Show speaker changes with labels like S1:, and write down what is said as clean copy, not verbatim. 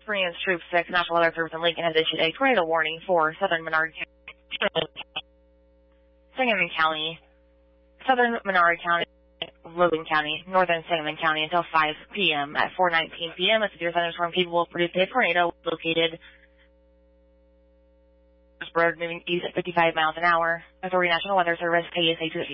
S1: Experienced Troop 6 National Weather Service in Lincoln has issued a tornado warning for southern Menard County, Sangamon County, southern Menard County, Logan County, northern Sangamon County until 5 p.m. At 4:19 p.m., a severe thunderstorm capable of producing a tornado located road moving east at 55 miles an hour. Authority National Weather Service, KSA 2